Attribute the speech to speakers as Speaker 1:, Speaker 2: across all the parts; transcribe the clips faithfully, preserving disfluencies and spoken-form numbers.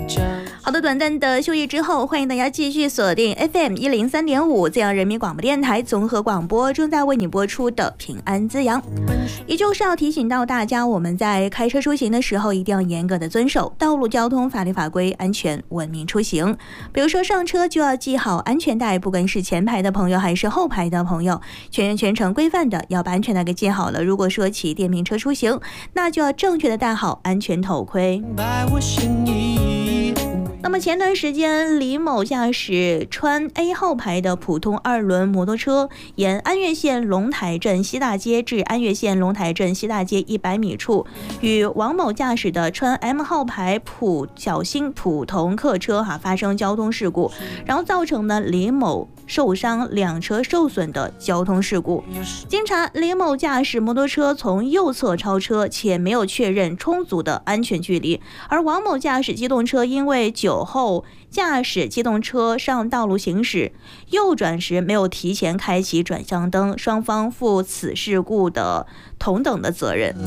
Speaker 1: 好的，短暂的休息之后，欢迎大家继续锁定 F M 一零三点五，滋阳人民广播电台综合广播，正在为你播出的平安滋阳。也就是要提醒到大家，我们在开车出行的时候，一定要严格的遵守道路交通法律法规，安全文明出行。比如说上车就要系好安全带，不管是前排的朋友还是后排的朋友，全全程规范的要把安全带给系好了。如果说骑电瓶车出行，那就要正确的戴好安全头盔。那么前段时间，李某驾驶川 A 号牌的普通二轮摩托车，沿安岳县龙台镇西大街至安岳县龙台镇西大街一百米处，与王某驾驶的川 M 号牌普小星普通客车哈、啊、发生交通事故，然后造成呢李某受伤、两车受损的交通事故。经查，李某驾驶摩托车从右侧超车，且没有确认充足的安全距离，而王某驾驶机动车因为酒后驾驶机动车上道路行驶，右转时没有提前开启转向灯，双方负此事故的同等的责任。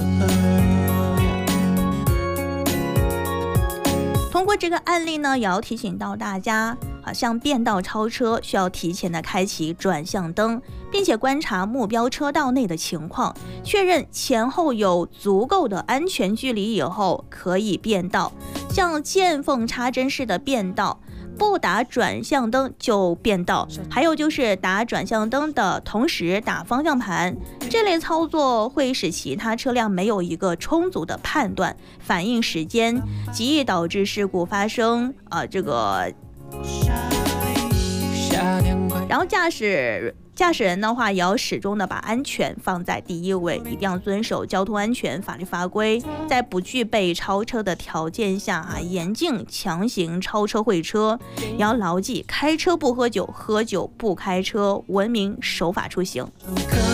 Speaker 1: 通过这个案例呢，也要提醒到大家，啊，像变道超车需要提前的开启转向灯，并且观察目标车道内的情况，确认前后有足够的安全距离以后，可以变道。像见缝插针式的变道，不打转向灯就变道，还有就是打转向灯的同时打方向盘，这类操作会使其他车辆没有一个充足的判断反应时间，极易导致事故发生。呃，这个，然后驾驶。驾驶人的话也要始终的把安全放在第一位，一定要遵守交通安全法律法规，在不具备超车的条件下啊，严禁强行超车会车，也要牢记开车不喝酒，喝酒不开车，文明守法出行。